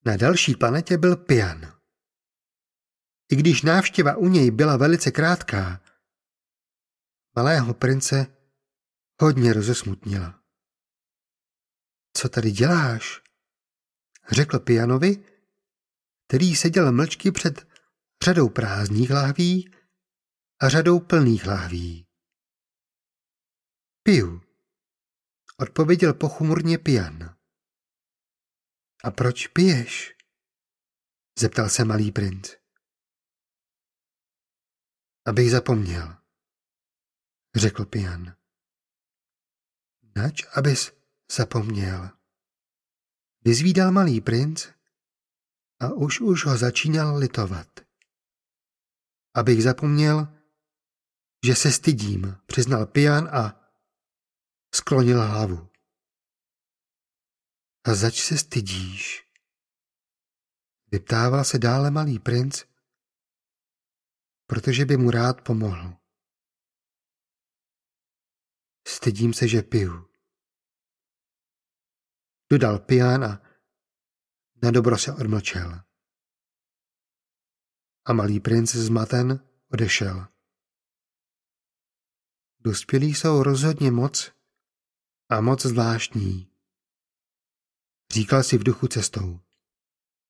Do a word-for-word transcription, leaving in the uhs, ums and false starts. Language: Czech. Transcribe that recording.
Na další planetě byl Pian. I když návštěva u něj byla velice krátká, malého prince hodně rozesmutnila. Co tady děláš? Řekl Pianovi, který seděl mlčky před řadou prázdných láhví a řadou plných láhví. Piju, odpověděl pochmurně Pian. A proč piješ? Zeptal se malý princ. Abych zapomněl, řekl Pian. Nač, abys zapomněl? Vyzvídal malý princ a už už ho začínal litovat. Abych zapomněl, že se stydím, přiznal Pian a sklonil hlavu. A zač se stydíš? Vyptával se dále malý princ, protože by mu rád pomohl. Stydím se, že piju, dodal Pian a nadobro se odmlčel. A malý princ zmaten odešel. Dospělí jsou rozhodně moc a moc zvláštní, říkal si v duchu cestou.